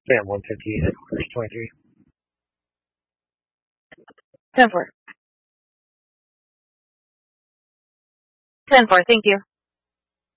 Spam 150 at verse 23. 10-4. 10-4, thank you.